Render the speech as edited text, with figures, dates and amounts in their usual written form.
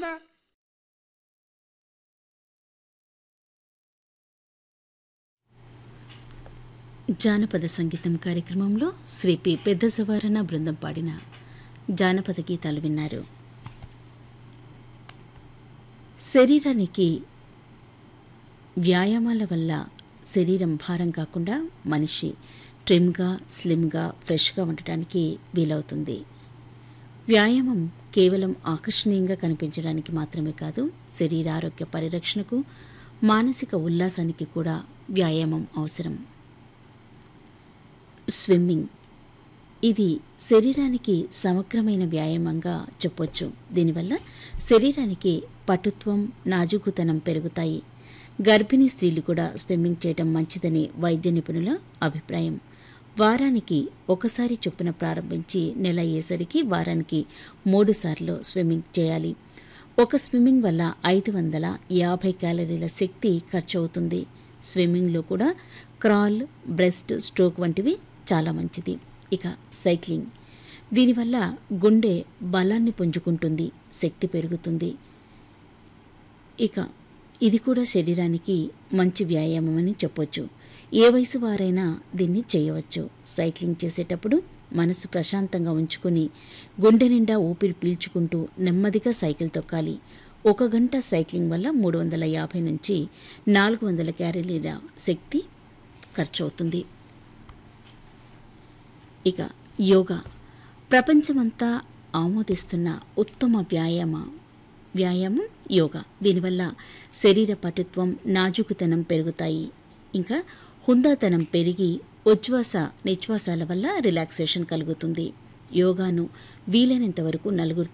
తెలుసా? జానపద సంగీతం కార్యక్రమంలో శ్రీ పి పెద్ద సవారణ బృందం పాడిన జానపద గీతాలు విన్నారు. శరీరానికి వ్యాయామాల వల్ల శరీరం భారం కాకుండా మనిషి ట్రిమ్గా, స్లిమ్గా, ఫ్రెష్గా ఉండటానికి వీలవుతుంది. వ్యాయామం కేవలం ఆకర్షణీయంగా కనిపించడానికి మాత్రమే కాదు, శరీర ఆరోగ్య పరిరక్షణకు, మానసిక ఉల్లాసానికి కూడా వ్యాయామం అవసరం. స్విమ్మింగ్ ఇది శరీరానికి సమగ్రమైన వ్యాయామంగా చెప్పొచ్చు. దీనివల్ల శరీరానికి పటుత్వం, నాజూకుతనం పెరుగుతాయి. గర్భిణీ స్త్రీలు కూడా స్విమ్మింగ్ చేయడం మంచిదని వైద్య నిపుణుల అభిప్రాయం. వారానికి ఒకసారి చొప్పున ప్రారంభించి నెల అయ్యేసరికి వారానికి 3 సార్లు స్విమ్మింగ్ చేయాలి. ఒక స్విమ్మింగ్ వల్ల 550 క్యాలరీల శక్తి ఖర్చు అవుతుంది. స్విమ్మింగ్లో కూడా క్రాల్, బ్రెస్ట్ స్ట్రోక్ వంటివి చాలా మంచిది. ఇక సైక్లింగ్, దీనివల్ల గుండె బలాన్ని పుంజుకుంటుంది, శక్తి పెరుగుతుంది. ఇక ఇది కూడా శరీరానికి మంచి వ్యాయామం అని చెప్పొచ్చు. ఏ వయసు వారైనా దీన్ని చేయవచ్చు. సైక్లింగ్ చేసేటప్పుడు మనసు ప్రశాంతంగా ఉంచుకుని గుండె నిండా ఊపిరి పీల్చుకుంటూ నెమ్మదిగా సైకిల్ తొక్కాలి. 1 గంట సైక్లింగ్ వల్ల 350 నుంచి 400 క్యాలరీల శక్తి ఖర్చు అవుతుంది. ఇక యోగా ప్రపంచమంతా ఆమోదిస్తున్న ఉత్తమ వ్యాయామం యోగా. దీనివల్ల శరీర పటుత్వం, నాజుకుతనం పెరుగుతాయి. ఇంకా హుందాతనం పెరిగి ఉచ్ఛ్వాస నిశ్వాసాల వల్ల రిలాక్సేషన్ కలుగుతుంది. యోగాను వీలైనంత వరకు నలుగురు